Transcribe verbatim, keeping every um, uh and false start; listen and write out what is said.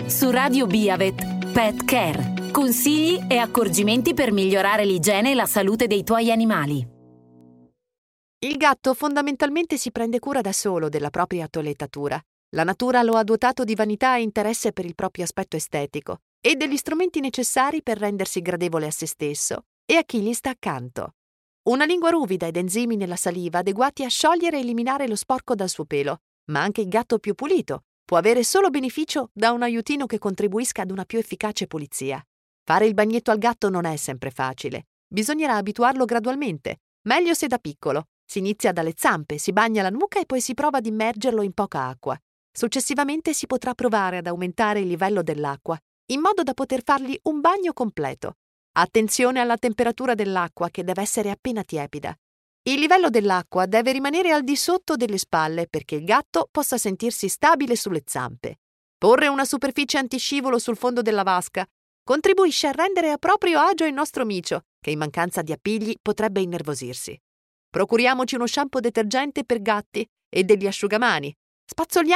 Su Radio Biavet, Pet Care. Consigli e accorgimenti per migliorare l'igiene e la salute dei tuoi animali. Il gatto fondamentalmente si prende cura da solo della propria toilettatura. La natura lo ha dotato di vanità e interesse per il proprio aspetto estetico e degli strumenti necessari per rendersi gradevole a se stesso e a chi gli sta accanto. Una lingua ruvida ed enzimi nella saliva adeguati a sciogliere e eliminare lo sporco dal suo pelo, ma anche il gatto più pulito può avere solo beneficio da un aiutino che contribuisca ad una più efficace pulizia. Fare il bagnetto al gatto non è sempre facile. Bisognerà abituarlo gradualmente, meglio se da piccolo. Si inizia dalle zampe, si bagna la nuca e poi si prova ad immergerlo in poca acqua. Successivamente si potrà provare ad aumentare il livello dell'acqua, in modo da poter fargli un bagno completo. Attenzione alla temperatura dell'acqua, che deve essere appena tiepida. Il livello dell'acqua deve rimanere al di sotto delle spalle perché il gatto possa sentirsi stabile sulle zampe. Porre una superficie antiscivolo sul fondo della vasca contribuisce a rendere a proprio agio il nostro micio, che in mancanza di appigli potrebbe innervosirsi. Procuriamoci uno shampoo detergente per gatti e degli asciugamani. Spazzoliamo